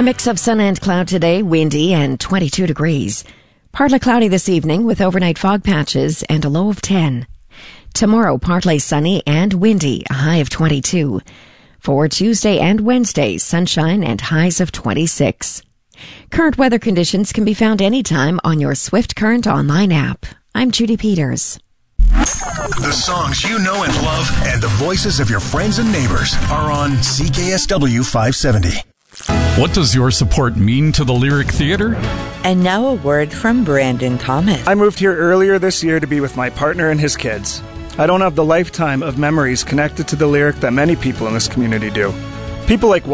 mix of sun and cloud today, windy and 22 degrees. Partly cloudy this evening with overnight fog patches and a low of 10. Tomorrow, partly sunny and windy, a high of 22. For Tuesday and Wednesday, sunshine and highs of 26. Current weather conditions can be found anytime on your Swift Current online app. I'm Judy Peters. The songs you know and love and the voices of your friends and neighbors are on CKSW 570. What does your support mean to the Lyric Theatre? And now a word from Brandon Thomas. I moved here earlier this year to be with my partner and his kids. I don't have the lifetime of memories connected to the Lyric that many people in this community do. People like